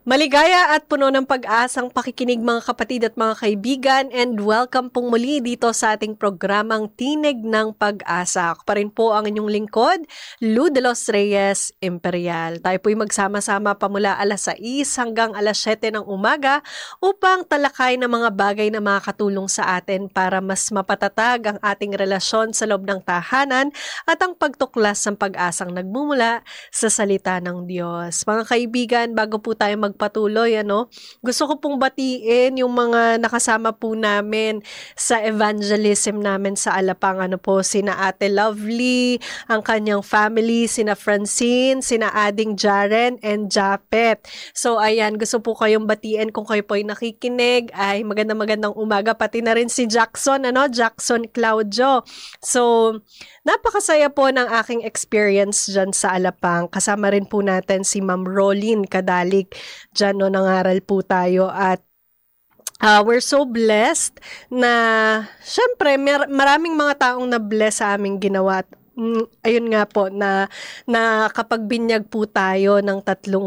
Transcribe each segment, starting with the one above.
Maligaya at puno ng pag-asang pakikinig mga kapatid at mga kaibigan, and welcome pong muli dito sa ating programang Tinig ng Pag-asa. Ako pa rin po ang inyong lingkod, Lou de los Reyes Imperial. Tayo po'y magsama-sama pamula alas 6 hanggang alas 7 ng umaga upang talakay ng mga bagay na makakatulong sa atin para mas mapatatag ang ating relasyon sa loob ng tahanan at ang pagtuklas ng pag-asang nagmumula sa salita ng Diyos. Mga kaibigan, bago po tayo magpatuloy, gusto ko pong batiin yung mga nakasama po namin sa evangelism namin sa Alapang. Sina Ate Lovely, ang kanyang family, sina Francine, sina Ading Jaren, and Japet. So ayan, gusto po kayong batiin kung kayo po ay nakikinig. Ay magandang umaga, pati na rin si Jackson, Jackson Claudio. So napakasaya po ng aking experience dyan sa Alapang. Kasama rin po natin si Ma'am Rolin Kadalig. Dyan nangaral po tayo at we're so blessed na syempre maraming mga taong na-bless sa aming ginawa. Ayun nga po na nakapagbinyag po tayo ng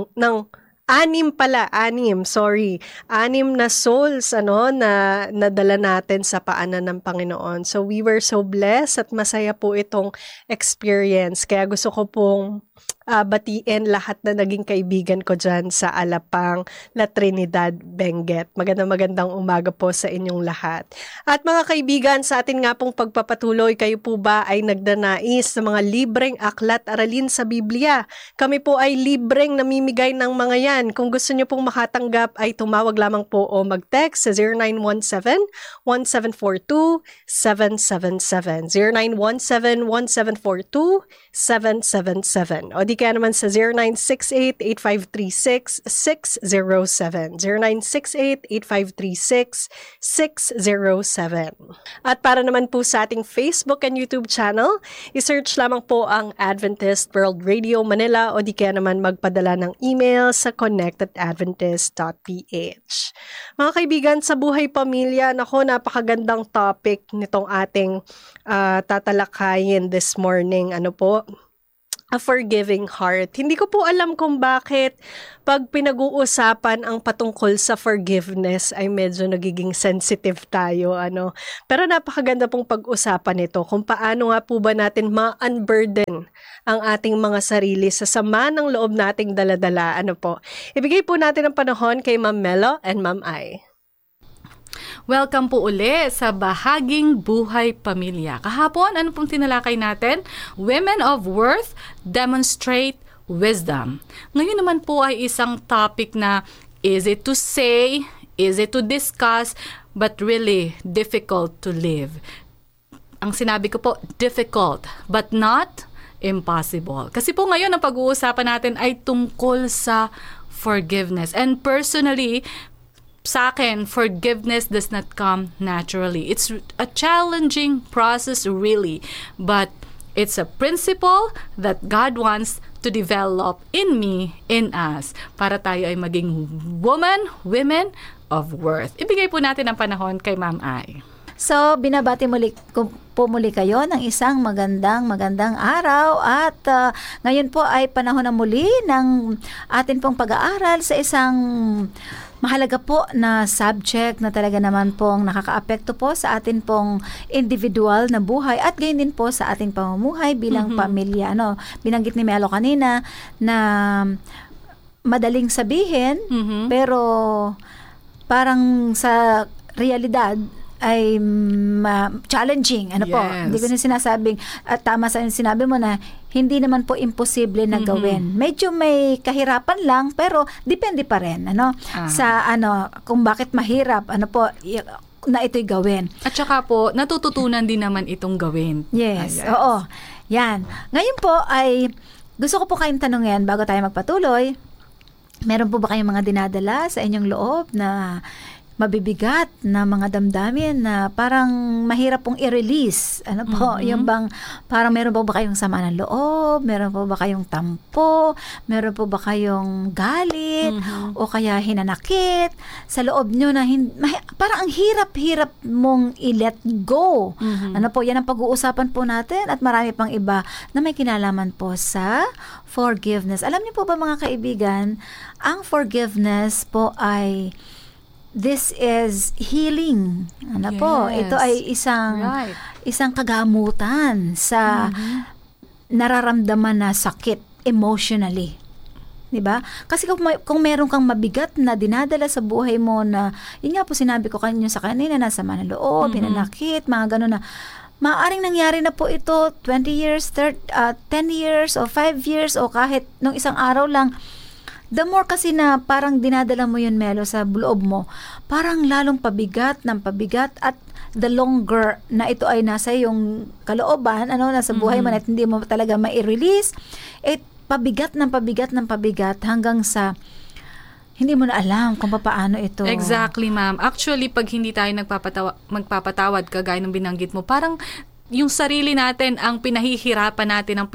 anim na souls na nadala natin sa paanan ng Panginoon. So we were so blessed at masaya po itong experience. Kaya gusto ko pong batiin lahat na naging kaibigan ko dyan sa Alapang, La Trinidad, Benguet. Magandang umaga po sa inyong lahat. At mga kaibigan, sa atin nga pong pagpapatuloy, kayo po ba ay nagdanais sa mga libreng aklat aralin sa Biblia? Kami po ay libreng namimigay ng mga yan. Kung gusto nyo pong makatanggap ay tumawag lamang po o mag-text sa 0917-1742-777. 0917-1742-777. O di kaya naman sa 0968-8536-607. 0968-8536-607. At para naman po sa ating Facebook and YouTube channel, isearch lamang po ang Adventist World Radio Manila o di kaya naman magpadala ng email sa connectedadventist.ph. Mga kaibigan, sa buhay pamilya, napakagandang topic nitong ating tatalakayin this morning. A forgiving heart. Hindi ko po alam kung bakit pag pinag-uusapan ang patungkol sa forgiveness ay medyo nagiging sensitive tayo. Pero napakaganda pong pag-usapan ito kung paano nga po ba natin ma-unburden ang ating mga sarili sa sama ng loob nating daladala. Ibigay po natin ang panahon kay Ma'am Melo and Ma'am Ai. Welcome po uli sa Bahaging Buhay Pamilya. Kahapon, ano pong tinalakay natin? Women of Worth Demonstrate Wisdom. Ngayon naman po ay isang topic na easy to say, easy to discuss, but really difficult to live. Ang sinabi ko po, difficult, but not impossible. Kasi po ngayon ang pag-uusapan natin ay tungkol sa forgiveness. And personally, sa akin, forgiveness does not come naturally. It's a challenging process really, but it's a principle that God wants to develop in me, in us, para tayo ay maging women of worth. Ibigay po natin ang panahon kay Ma'am Ai. So, binabati po muli kayo ng isang magandang araw at ngayon po ay panahon na muli ng atin pong pag-aaral sa isang mahalaga po na subject na talaga naman pong nakakaapekto po sa atin pong individual na buhay at gayon din po sa ating pamumuhay bilang pamilya. Binanggit ni Melo kanina na madaling sabihin pero parang sa realidad ay challenging. Hindi ko na sinasabing, at tama sa sinabi mo na hindi naman po imposible na gawin. Medyo may kahirapan lang, pero depende pa rin, sa kung bakit mahirap, na ito'y gawin. At saka po, natututunan din naman itong gawin. Yes, oo. Yan. Ngayon po ay, gusto ko po kayong tanungin, bago tayo magpatuloy, meron po ba kayong mga dinadala sa inyong loob na mabibigat na mga damdamin na parang mahirap pong i-release. Ano po, yung bang parang meron po ba kayong sama ng loob? Meron po ba kayong tampo? Meron po ba kayong galit? O kaya hinanakit? Sa loob nyo na parang ang hirap-hirap mong i-let go. Ano po, yan ang pag-uusapan po natin at marami pang iba na may kinalaman po sa forgiveness. Alam niyo po ba mga kaibigan, ang forgiveness po ay this is healing. Ano po? Ito ay isang kagamutan sa nararamdaman na sakit emotionally. 'Di ba? Kasi kung meron kang mabigat na dinadala sa buhay mo na, yun nga po sinabi ko sa kanina, nasa sama ng loob, pinanakit, mga gano'n na, maaaring nangyari na po ito 20 years, 10 years, o 5 years, o kahit nung isang araw lang. The more kasi na parang dinadala mo yun, Melo, sa loob mo, parang lalong pabigat at the longer na ito ay nasa yung kalooban, nasa buhay mo at hindi mo talaga ma-release, pabigat hanggang sa hindi mo na alam kung paano ito. Exactly, ma'am. Actually, pag hindi tayo magpapatawad, kagaya ng binanggit mo, parang yung sarili natin ang pinahihirapan,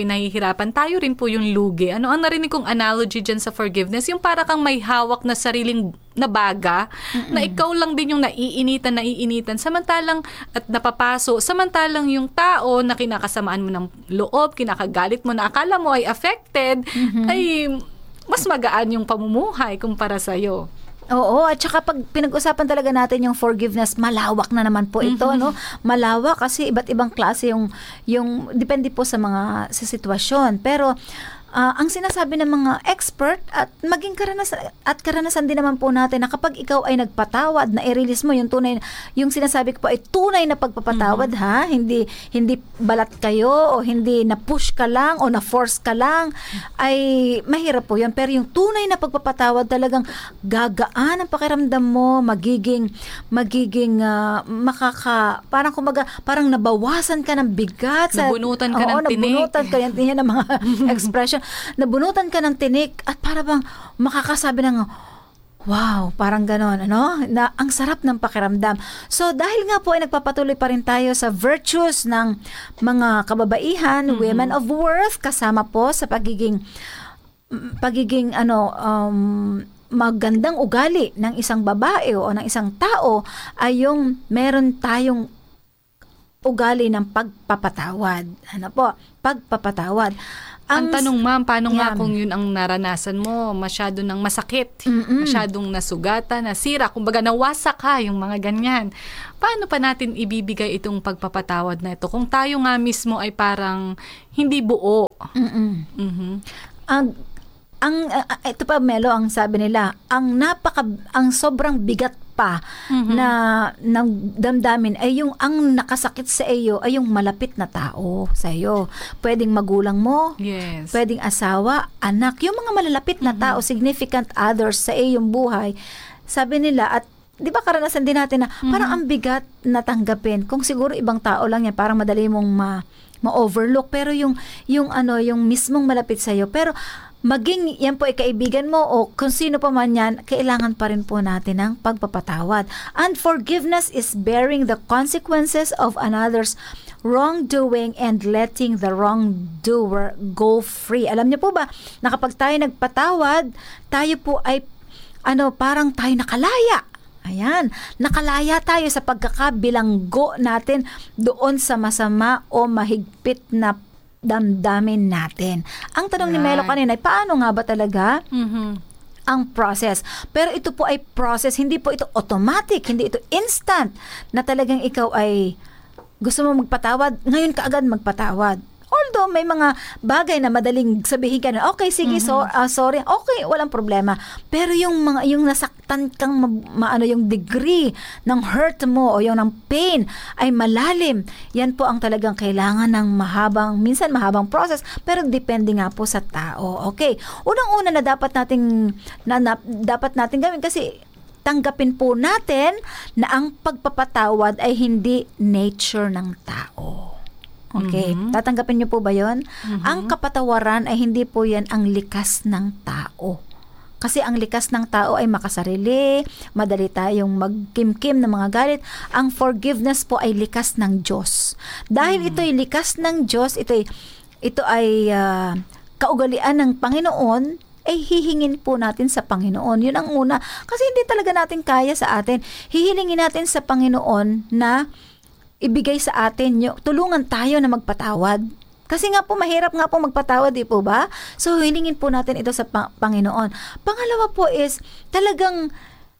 tayo rin po yung lugi. Ang narinig kong analogy dyan sa forgiveness, yung para kang may hawak na sariling nabaga, na ikaw lang din yung naiinitan, samantalang at napapaso, samantalang yung tao na kinakasamaan mo ng loob, kinakagalit mo, na akala mo ay affected, ay mas magaan yung pamumuhay kumpara sa'yo. Oo, at saka pag pinag-usapan talaga natin yung forgiveness, malawak na naman po ito, no? Malawak kasi iba't ibang klase yung depende po sa sitwasyon. Pero ang sinasabi ng mga expert at maging karanasan din naman po natin na kapag ikaw ay nagpatawad, na i-release mo yung tunay, yung sinasabi ko po ay tunay na pagpapatawad, ha? Hindi balat kayo o hindi na-push ka lang o na-force ka lang, ay mahirap po yun. Pero yung tunay na pagpapatawad, talagang gagaan ang pakiramdam mo, magiging parang kumbaga, parang nabawasan ka ng bigat. Nabunutan ka ng tinik. Nabunutan ka ng mga expression. Nabunutan ka ng tinik at para bang makakasabi ng wow, parang ganon, na ang sarap ng pakiramdam. So, dahil nga po ay nagpapatuloy pa rin tayo sa virtues ng mga kababaihan, women of worth, kasama po sa pagiging magandang ugali ng isang babae o ng isang tao, ay yung meron tayong ugali ng pagpapatawad. Pagpapatawad. Ang tanong, ma'am, paano nga kung yun ang naranasan mo, masyado nang masakit, masyadong nasugatan, nasira, kumbaga nawasak ka, yung mga ganyan. Paano pa natin ibibigay itong pagpapatawad na ito kung tayo nga mismo ay parang hindi buo? Ito pa, Melo, ang sabi nila, ang sobrang bigat pa na ng damdamin ay yung ang nakasakit sa iyo ay yung malapit na tao sa iyo. Pwedeng magulang mo, pwedeng asawa, anak, yung mga malalapit na tao, significant others sa iyong buhay. Sabi nila, at di ba karanasan din natin na parang ang bigat na tanggapin. Kung siguro ibang tao lang yan, parang madali mong ma-overlook, pero yung mismong malapit sa iyo, pero maging yan po ay kaibigan mo o kung sino pa man yan, kailangan pa rin po natin ng pagpapatawad. And forgiveness is bearing the consequences of another's wrongdoing and letting the wrongdoer go free. Alam niyo po ba, na kapag tayo nagpatawad, tayo po ay parang tayo nakalaya. Ayan, nakalaya tayo sa pagkakabilanggo natin doon sa masama o mahigpit na damdamin natin. Ang tanong ni Melo kanina ay paano nga ba talaga ang process? Pero ito po ay process, hindi po ito automatic, hindi ito instant na talagang ikaw ay gusto mo magpatawad, ngayon kaagad magpatawad. Although may mga bagay na madaling sabihin ka na, okay, sige, sorry, okay, walang problema. Pero yung nasaktan kang yung degree ng hurt mo o yung ng pain ay malalim. Yan po ang talagang kailangan ng minsan mahabang process, pero depende nga po sa tao. Okay. Unang-una na dapat natin gawin kasi tanggapin po natin na ang pagpapatawad ay hindi nature ng tao. Okay, tatanggapin niyo po ba 'yon? Ang kapatawaran ay hindi po 'yan ang likas ng tao. Kasi ang likas ng tao ay makasarili, madali tayong magkimkim ng mga galit. Ang forgiveness po ay likas ng Diyos. Dahil ito ay likas ng Diyos, ito ay kaugalian ng Panginoon, ay hihingin po natin sa Panginoon. Yun ang una. Kasi hindi talaga natin kaya sa atin. Hihilingin natin sa Panginoon na ibigay sa atin, tulungan tayo na magpatawad. Kasi nga po, mahirap nga po magpatawad, di po ba? So, hilingin po natin ito sa Panginoon. Pangalawa po is, talagang,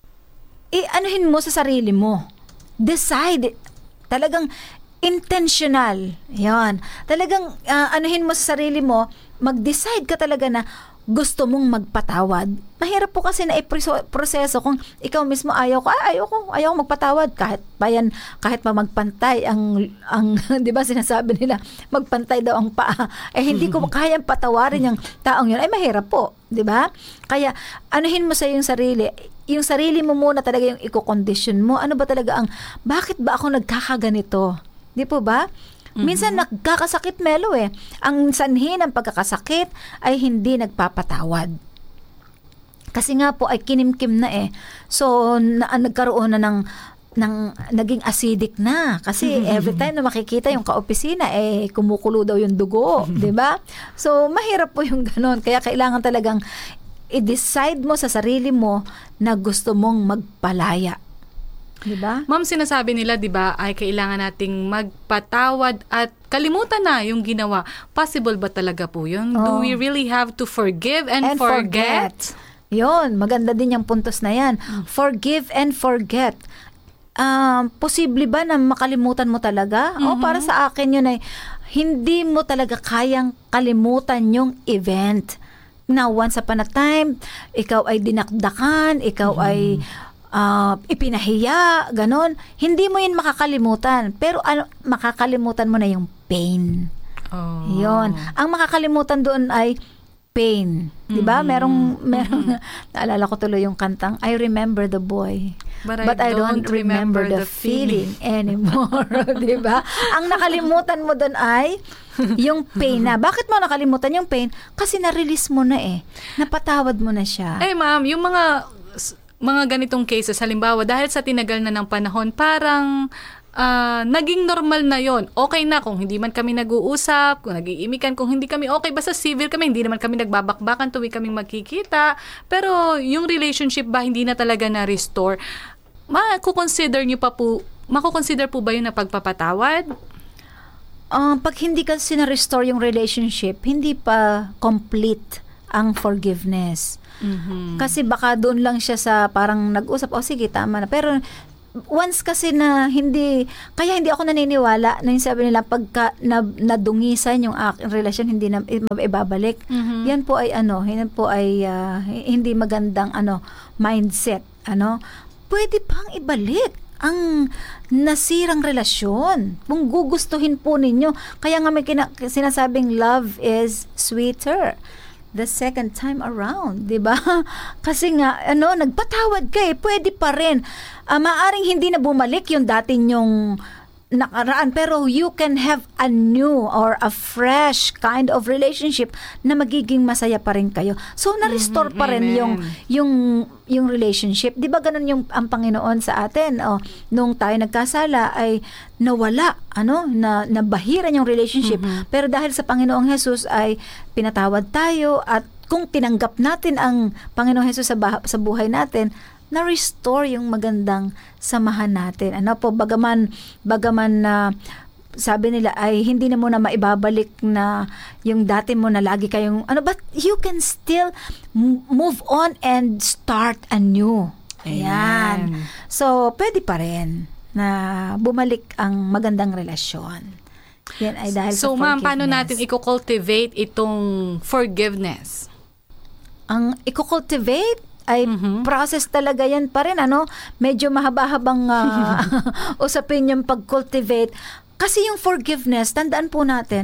anuhin mo sa sarili mo. Decide. Talagang, intentional. Yan. Talagang, anuhin mo sa sarili mo, mag-decide ka talaga na, gusto mong magpatawad. Mahirap po kasi na proseso kung ikaw mismo ayaw ko magpatawad kahit pa magpantay ang 'di ba sinasabi nila magpantay daw ang paa. Hindi ko kayang patawarin yung taong yun. Ay mahirap po, 'di ba? Kaya anuhin mo sa iyong sarili. Yung sarili mo muna talaga yung i-condition mo. Ano ba talaga bakit ba ako nagkakaganito? 'Di po ba? Minsan nagkakasakit, Melo eh. Ang sanhi ng pagkakasakit ay hindi nagpapatawad. Kasi nga po ay kinimkim na eh. So, nagkaroon na ng naging acidic na. Kasi every time na makikita yung kaopisina, kumukulo daw yung dugo. Diba? So, mahirap po yung ganon. Kaya kailangan talagang i-decide mo sa sarili mo na gusto mong magpalaya. Diba? Ma'am, sinasabi nila, diba, ay kailangan nating magpatawad at kalimutan na yung ginawa. Possible ba talaga po yun? Do we really have to forgive and forget? Yun, maganda din yung puntos na yan. Forgive and forget. Posible ba na makalimutan mo talaga? O para sa akin yun ay hindi mo talaga kayang kalimutan yung event. Now, once upon a time, ikaw ay dinakdakan, ikaw ay ipinahiya, ganon. Hindi mo yun makakalimutan. Pero makakalimutan mo na yung pain. Yun. Ang makakalimutan doon ay pain. Diba? Merong naalala ko tuloy yung kantang, I remember the boy. But I don't remember the feeling anymore. Diba? Ang nakalimutan mo doon ay yung pain na. Bakit mo nakalimutan yung pain? Kasi na-release mo na eh. Napatawad mo na siya. Ma'am, yung mga ganitong cases, halimbawa, dahil sa tinagal na ng panahon, parang naging normal na yon. Okay na kung hindi man kami nag-uusap, kung nag-iimikan, kung hindi kami okay, basta civil kami, hindi naman kami nagbabakbakan tuwing kaming magkikita. Pero yung relationship ba hindi na talaga na-restore? Makukonsider po ba yun na pagpapatawad? Pag hindi kasi na-restore yung relationship, hindi pa complete ang forgiveness. Kasi baka doon lang siya sa parang nag-usap, sige, tama na. Pero once kasi na kaya hindi ako naniniwala na yung sabi nila pagka nadungisan yung relasyon, hindi na ibabalik. Yan po ay hindi magandang mindset. Pwede pang ibalik ang nasirang relasyon kung gugustuhin po ninyo. Kaya nga may sinasabing love is sweeter the second time around, 'di ba? Kasi nga nagpatawad ka pwede pa rin. Maaring hindi na bumalik yung dati nyong nakaraan, pero you can have a new or a fresh kind of relationship na magiging masaya pa rin kayo. So na-restore pa rin yung relationship. 'Di ba ganun yung ang Panginoon sa atin? Nung tayo nagkasala ay nawala, nabahiran yung relationship. Pero dahil sa Panginoong Jesus ay pinatawad tayo, at kung tinanggap natin ang Panginoong Jesus sa buhay natin, na-restore yung magandang samahan natin. Bagaman na sabi nila ay hindi na mo na maibabalik na yung dati mo na lagi kayong but you can still move on and start anew. Ayan. So, pwede pa rin na bumalik ang magandang relasyon. Yan ay dahil sa forgiveness. So, ma'am, paano natin i-cultivate itong forgiveness? Ang i-cultivate ay process talaga yan pa rin. Medyo mahaba-habang usapin yung pag-cultivate. Kasi yung forgiveness, tandaan po natin,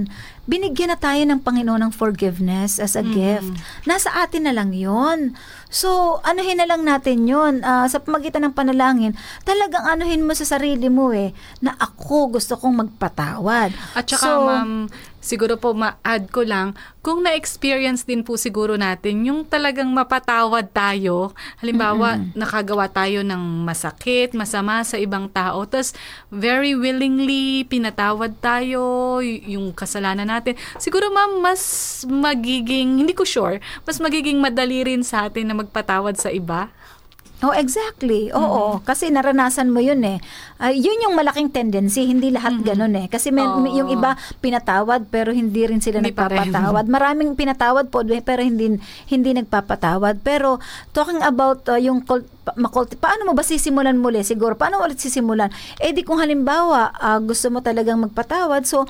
binigyan na tayo ng Panginoon ng forgiveness as a gift. Nasa atin na lang yun. So, anuhin na lang natin yun. Sa pamagitan ng panalangin, talagang anuhin mo sa sarili mo na ako gusto kong magpatawad. At saka, ma'am, siguro po ma-add ko lang, kung na-experience din po siguro natin yung talagang mapatawad tayo, halimbawa, nakagawa tayo ng masakit, masama sa ibang tao, tapos very willingly pinatawad tayo yung kasalanan natin, siguro ma'am, mas magiging, hindi ko sure, mas magiging madali rin sa atin na magpatawad sa iba. Oh, exactly. Oo. Kasi naranasan mo yun yun yung malaking tendency. Hindi lahat ganun Kasi yung iba pinatawad pero hindi rin sila nagpapatawad. Maraming pinatawad po pero hindi nagpapatawad. Pero talking about paano mo ba sisimulan muli? Siguro, paano ulit sisimulan? Di kung halimbawa gusto mo talagang magpatawad, so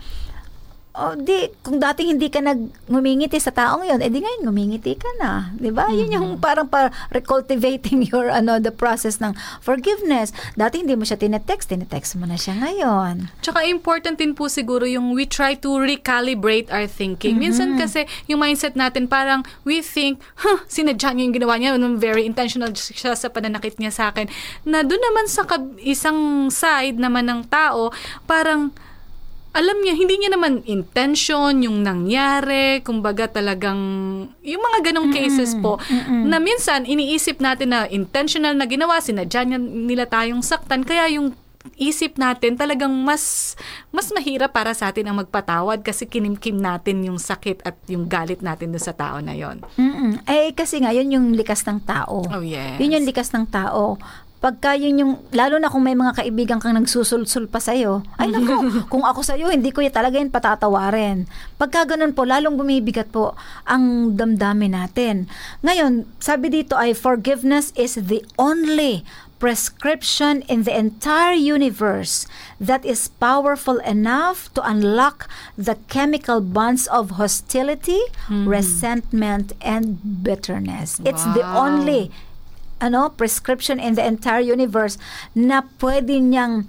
kung dating hindi ka ngumingiti sa taong yun, di ngayon ngumingiti ka na. Diba? Yun yung parang recultivating your, the process ng forgiveness. Dati hindi mo siya tinetext mo na siya ngayon. Tsaka important din po siguro yung we try to recalibrate our thinking. Minsan kasi yung mindset natin parang we think, sinadya niya yung ginawa niya, very intentional siya sa pananakit niya sa akin. Na doon naman sa isang side naman ng tao, parang alam niya, hindi niya naman intention yung nangyari, kumbaga talagang, yung mga ganong cases po, na minsan iniisip natin na intentional na ginawa, sinadya nila tayong saktan, kaya yung isip natin talagang mas mahirap para sa atin ang magpatawad kasi kinimkim natin yung sakit at yung galit natin doon sa tao na yon. Kasi nga, yun yung likas ng tao. Oh, yes. Yun yung likas ng tao. Pagka yun yung, lalo na kung may mga kaibigan kang nagsusulsul pa sa'yo, ay naku, kung ako sa'yo, hindi ko talaga yun patatawarin. Pagka ganun po, lalong bumibigat po ang damdamin natin. Ngayon, sabi dito ay, forgiveness is the only prescription in the entire universe that is powerful enough to unlock the chemical bonds of hostility, resentment, and bitterness. It's the only prescription in the entire universe na pwede niyang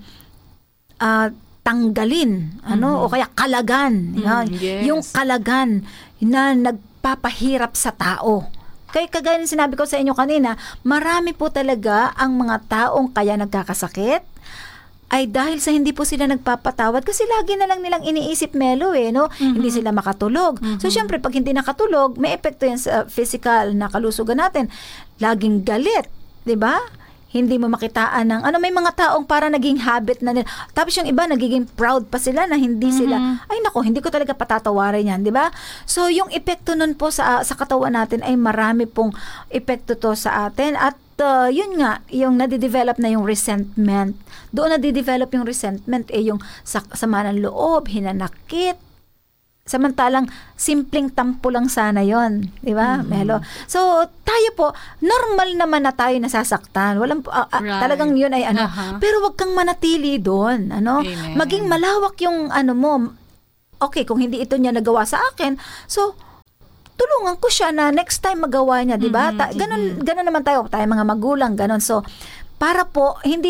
tanggalin, o kaya kalagan. Yes. Yung kalagan na nagpapahirap sa tao. Kaya kagaya ng sinabi ko sa inyo kanina, marami po talaga ang mga taong kaya nagkakasakit ay dahil sa hindi po sila nagpapatawad kasi lagi na lang nilang iniisip Melo hindi sila makatulog. So syempre pag hindi nakatulog, may epekto yan sa physical na kalusugan natin. Laging galit, 'di ba? Hindi mo makitaan ng may mga taong para naging habit na nila. Tapos yung iba nagiging proud pa sila na hindi sila, ay nako, hindi ko talaga patatawarin yan, 'di ba? So yung epekto nun po sa katawan natin ay marami pong epekto to sa atin at yun nga, yung nadidevelop na yung resentment. Doon nadidevelop yung resentment, yung sama ng loob, hinanakit. Samantalang, simpleng tampo lang sana yon, di ba, Melo? So, tayo po, normal naman na tayo nasasaktan. Walang, right. Talagang yun ay pero wag kang manatili doon, Amen. Maging malawak yung mo. Okay, kung hindi ito niya nagawa sa akin, so, tulungan ko siya na next time magawa niya, di ba? Ganun naman tayo mga magulang, ganun. So, para po hindi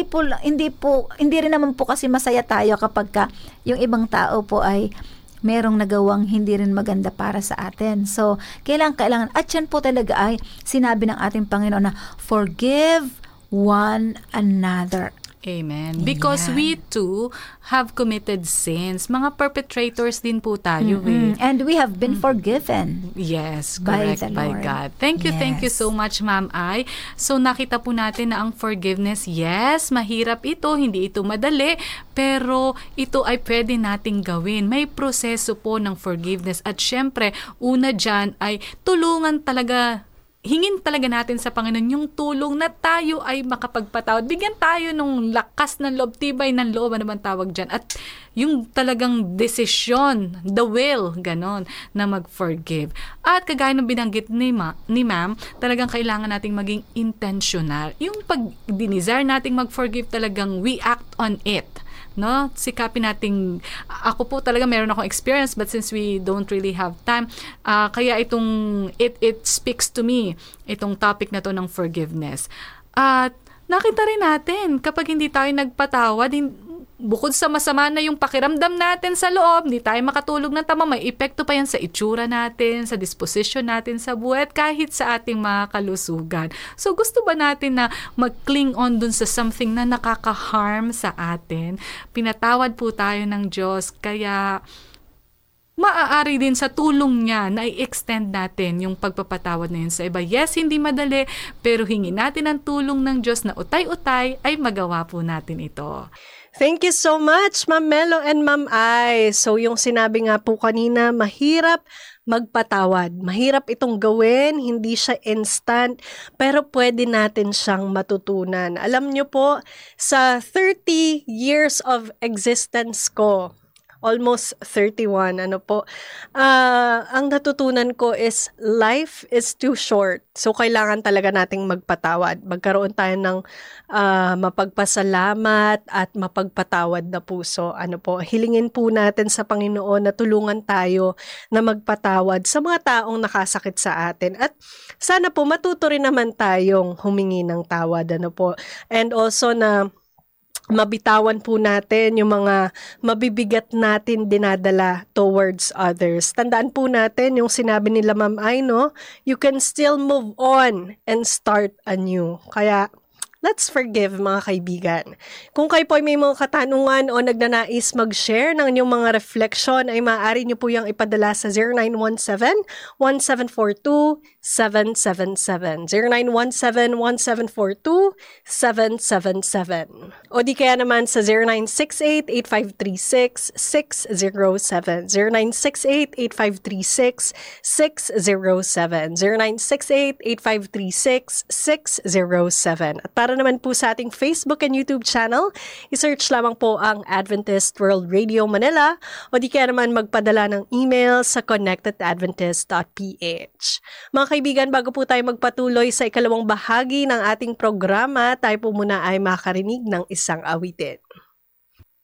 rin naman po kasi masaya tayo kapag yung ibang tao po ay merong nagawang hindi rin maganda para sa atin. So, kailangan at yan po talaga ay sinabi ng ating Panginoon na forgive one another. Amen. Because we too have committed sins. Mga perpetrators din po tayo. And we have been forgiven. Yes, correct by God. Thank you so much, Ma'am Ai. So nakita po natin na ang forgiveness, yes, mahirap ito, hindi ito madali, pero ito ay pwede nating gawin. May proseso po ng forgiveness at syempre, una dyan ay tulungan talaga, hingin talaga natin sa Panginoon yung tulong na tayo ay makapagpatawad. Bigyan tayo ng lakas ng loob, tibay ng loob, ano man tawag dyan. At yung talagang desisyon, the will, ganon, na mag-forgive. At kagaya ng binanggit ni Ma'am, talagang kailangan nating maging intentional. Yung pag-desire nating mag-forgive, talagang we act on it. No, sikapin nating, ako po talaga meron akong experience, but since we don't really have time, kaya it speaks to me, itong topic na to ng forgiveness. At nakita rin natin kapag hindi tayo nagpatawad, bukod sa masama na yung pakiramdam natin sa loob, hindi tayo makatulog ng tama, may epekto pa yan sa itsura natin, sa disposition natin sa buhay, at kahit sa ating mga kalusugan. So gusto ba natin na mag-cling on dun sa something na nakaka-harm sa atin? Pinatawad po tayo ng Diyos, kaya maaari din sa tulong niya na i-extend natin yung pagpapatawad na yun sa iba. Yes, hindi madali, pero hingin natin ang tulong ng Diyos na utay-utay ay magawa po natin ito. Thank you so much, Ma'am Melo and Ma'am Ai. So yung sinabi nga po kanina, mahirap magpatawad. Mahirap itong gawin, hindi siya instant, pero pwede natin siyang matutunan. Alam niyo po, sa 30 years of existence ko, almost 31, ang natutunan ko is life is too short. So, kailangan talaga nating magpatawad. Magkaroon tayo ng mapagpasalamat at mapagpatawad na puso. Hilingin po natin sa Panginoon na tulungan tayo na magpatawad sa mga taong nakasakit sa atin. At sana po matuto rin naman tayong humingi ng tawad. And also na mabitawan po natin yung mga mabibigat natin dinadala towards others. Tandaan po natin yung sinabi nila Ma'am Ai, you can still move on and start anew. Kaya, let's forgive, mga kaibigan. Kung kayo po ay may mga katanungan o nagnanais mag-share ng inyong mga reflection, ay maaari nyo po yung ipadala sa 0917-1742-777. 0917-1742-777. O di kaya naman sa 0968-8536-607. 0968-8536-607. 0968-8536-607. At para naman po sa ating Facebook and YouTube channel, isearch lamang po ang Adventist World Radio Manila o di kaya naman magpadala ng email sa connectedadventist.ph. Mga kaibigan, bago po tayo magpatuloy sa ikalawang bahagi ng ating programa, tayo po muna ay makarinig ng isang awitin.